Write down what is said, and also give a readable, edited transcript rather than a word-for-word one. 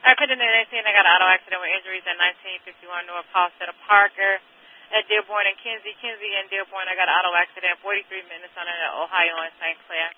I put in the 19. I got an auto accident with injuries at 1951 North Halstead Parker at Dearborn and Kinsey. Kinsey and Dearborn, I got an auto accident 43 minutes on Ohio and St. Clair.